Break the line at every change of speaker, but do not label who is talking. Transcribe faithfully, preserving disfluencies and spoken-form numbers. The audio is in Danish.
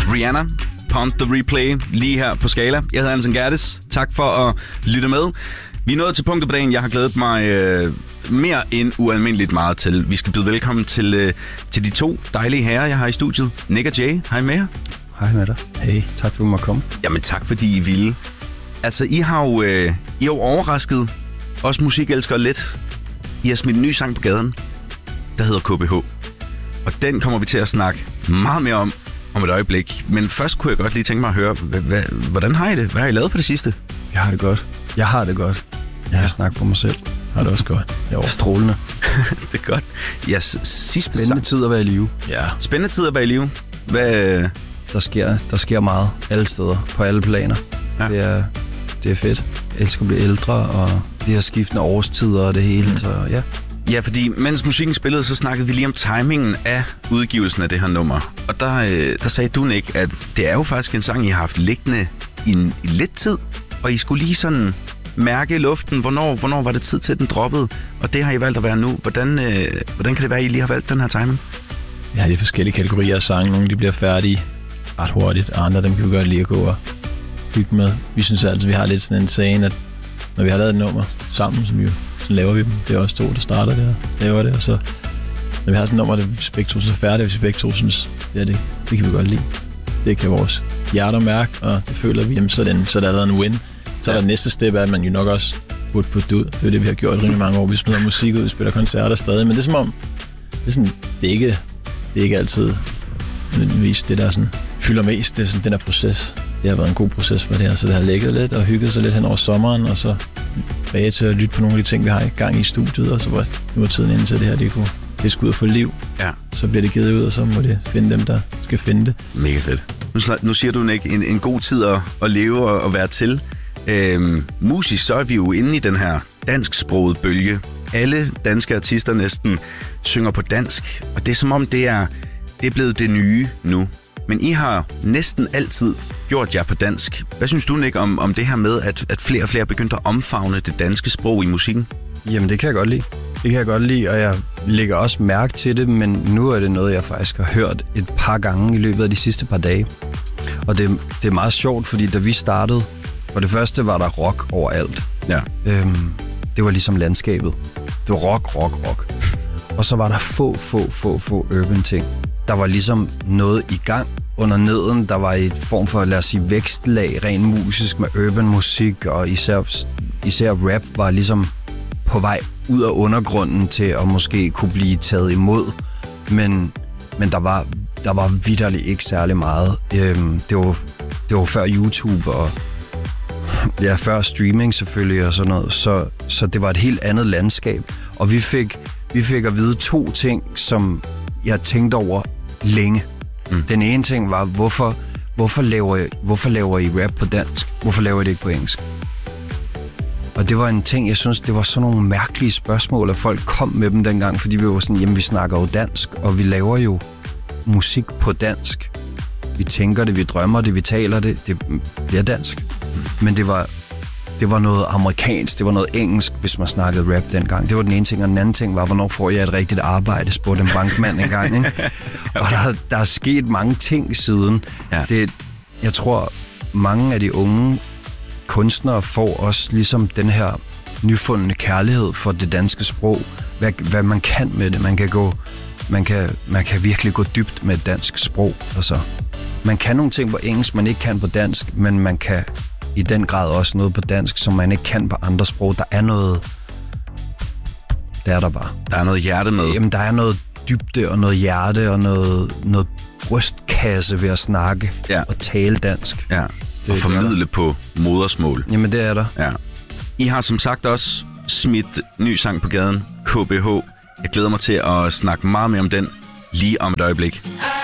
Rihanna, Pump the Replay, lige her på Skala. Jeg hedder Anton Gerdes. Tak for at lytte med. Vi er nået til punktet på dagen, jeg har glædet mig øh, mere end ualmindeligt meget til. Vi skal byde velkommen til, øh, til de to dejlige herrer, jeg har i studiet. Nick og Jay, hej med jer.
Hej med dig. Hey, tak for at du måtte komme.
Jamen tak, fordi I ville. Altså, I har jo, øh, I har jo overrasket os musikelskere lidt. I har smidt en ny sang på gaden, der hedder K B H. Og den kommer vi til at snakke meget mere om om et øjeblik. Men først kunne jeg godt lige tænke mig at høre, h- h- hvordan har I det? Hvad har I lavet på det sidste?
Jeg har det godt. Jeg har det godt. Jeg har snakket for mig selv. Jeg har det også godt. Jeg er strålende.
Det er godt. Ja, s- sidste
Spændende
sang.
tid at være i live. Ja.
Spændende tid at være i live. Hvad...
Der sker, der sker meget alle steder, på alle planer.
Ja.
Det, er, det er fedt. Jeg elsker at blive ældre, og de her skiftende årstider og det hele. Mm. Så ja.
Ja, fordi mens musikken spillede, så snakkede vi lige om timingen af udgivelsen af det her nummer. Og der, øh, der sagde du, Nick, at det er jo faktisk en sang, I har haft liggende i, en, i lidt tid. Og I skulle lige sådan mærke i luften, hvornår, hvornår var det tid til, at den droppede. Og det har I valgt at være nu. Hvordan, øh, hvordan kan det være, at I lige har valgt den her timing?
Ja, det er forskellige kategorier af sange. Nogle de bliver færdige ret hurtigt, og andre dem kan vi godt lige at gå og hygge med. Vi synes altid, vi har lidt sådan en scene, at når vi har lavet et nummer sammen, så, vi jo, så laver vi dem. Det er også to, der starter det og laver det. Og så, når vi har sådan et nummer, der vi begge to så færdige, hvis vi begge to synes, det er det. Det kan vi godt lide. Det kan vores hjerter mærke, og det føler vi, jamen, så er det, en, så er der allerede en win. Så er der næste step, at man jo nok også burde putte det ud. Det er det, vi har gjort rimelig mange år. Vi smider musik ud, vi spiller koncerter stadig. Men det er som om, det er, sådan, det er, ikke, det er ikke altid nødvendigvis det, der sådan fylder mest. Det er sådan den her proces. Det har været en god proces med det her, så det har ligget lidt og hygget sig lidt hen over sommeren, og så bage til at lytte på nogle af de ting, vi har i gang i studiet, og så var nu er tiden inde til det her, det kunne det skulle ud og få liv.
Ja.
Så bliver det givet ud, og så må det finde dem, der skal finde det.
Mega fedt. Nu, nu siger du, Nick, en, en god tid at, at leve og at være til. Øhm, musisk, så er vi jo inde i den her dansksprogede bølge. Alle danske artister næsten synger på dansk, og det er som om, det er, det er blevet det nye nu. Men I har næsten altid gjort jer på dansk. Hvad synes du, Nick, om, om det her med, at, at flere og flere er begyndt at omfavne det danske sprog i musikken?
Jamen, det kan jeg godt lide. Det kan jeg godt lide, og jeg lægger også mærke til det, men nu er det noget, jeg faktisk har hørt et par gange i løbet af de sidste par dage. Og det, det er meget sjovt, fordi da vi startede, for det første var der rock overalt.
Ja.
Øhm, det var ligesom landskabet. Det var rock, rock, rock. Og så var der få, få, få, få urban ting. Der var ligesom noget i gang under neden. Der var et form for, lad os sige, vækstlag, rent musisk med urban musik, og især, især rap var ligesom på vej ud af undergrunden til at måske kunne blive taget imod. Men, men der var, der var vitterligt ikke særlig meget. Øhm, det, var, det var før YouTube og ja, før streaming selvfølgelig og sådan noget. Så, så det var et helt andet landskab. Og vi fik, vi fik at vide to ting, som jeg tænkte over længe. Mm. Den ene ting var, hvorfor, hvorfor, laver I, hvorfor laver I rap på dansk? Hvorfor laver I det ikke på engelsk? Og det var en ting, jeg synes, det var sådan nogle mærkelige spørgsmål, at folk kom med dem dengang, fordi vi var sådan, jamen vi snakker jo dansk, og vi laver jo musik på dansk. Vi tænker det, vi drømmer det, vi taler det, det bliver dansk. Mm. Men det var, det var noget amerikansk, det var noget engelsk, hvis man snakkede rap dengang. Det var den ene ting, og den anden ting var, hvornår får jeg et rigtigt arbejde, spurgte en bankmand engang, ikke? Okay. Og der, der er sket mange ting siden. Ja. Det, jeg tror, mange af de unge kunstnere får også ligesom den her nyfundne kærlighed for det danske sprog. Hvad, hvad man kan med det. Man kan, gå, man, kan, man kan virkelig gå dybt med et dansk sprog. Altså, man kan nogle ting på engelsk, man ikke kan på dansk, men man kan i den grad også noget på dansk, som man ikke kan på andre sprog. Der er noget... Det er der bare.
Der er noget hjerte med.
Jamen, der er noget dybde og noget hjerte og noget, noget brystkasse ved at snakke ja. og tale dansk.
Ja. Det og formidle på modersmål.
Jamen, det er der.
Ja. I har som sagt også smidt ny sang på gaden, K B H. Jeg glæder mig til at snakke meget mere om den lige om et øjeblik.